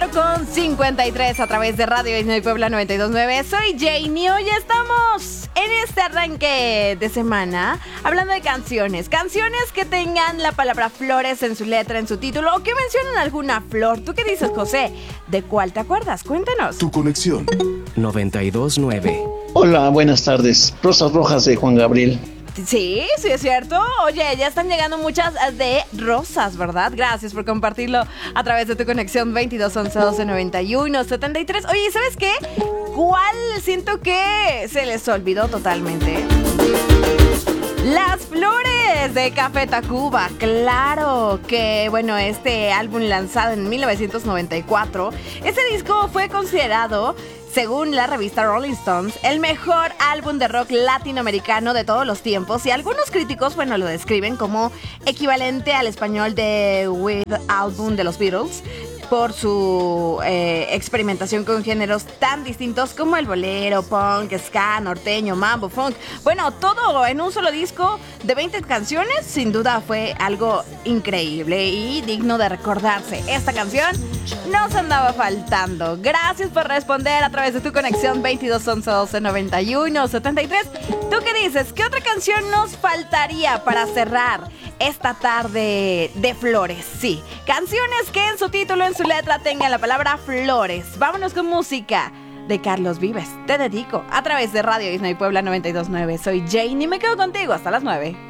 1:53 a través de Radio Disney Puebla 92.9. Soy Janie. Hoy estamos en este arranque de semana hablando de canciones. Canciones que tengan la palabra flores en su letra, en su título, o que mencionen alguna flor. ¿Tú qué dices, José? ¿De cuál te acuerdas? Cuéntanos. Tu conexión 92.9. Hola, buenas tardes. Rosas Rojas de Juan Gabriel. Sí, sí es cierto. Oye, ya están llegando muchas de rosas, ¿verdad? Gracias por compartirlo a través de tu conexión 22 11 12 91 73. Oye, ¿sabes qué? ¿Cuál siento que se les olvidó totalmente? Las flores de Café Tacuba. Claro que, bueno, este álbum lanzado en 1994, ese disco fue considerado, según la revista Rolling Stones, el mejor álbum de rock latinoamericano de todos los tiempos, y algunos críticos, bueno, lo describen como equivalente al español de With Album de los Beatles, por su experimentación con géneros tan distintos como el bolero, punk, ska, norteño, mambo, funk. Bueno, todo en un solo disco de 20 canciones. Sin duda fue algo increíble y digno de recordarse. Esta canción nos andaba faltando. Gracias por responder a través de tu conexión 22 11 12 91 73. ¿Tú qué dices? ¿Qué otra canción nos faltaría para cerrar esta tarde de flores? Sí, canciones que en su título, en su letra, tengan la palabra flores. Vámonos con música de Carlos Vives. Te dedico a través de Radio Disney Puebla 92.9. Soy Jane y me quedo contigo hasta las 9.